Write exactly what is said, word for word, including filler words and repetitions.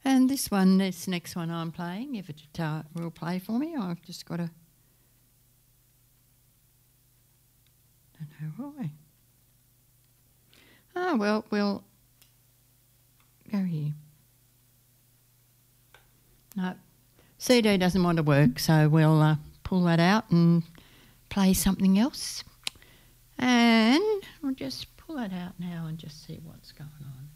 And this one, this next one I'm playing, if a guitar will play for me, I've just got to... don't know why. Oh, well, we'll go here. No, C D doesn't want to work, so we'll uh, pull that out and play something else. And we'll just pull that out now and just see what's going on.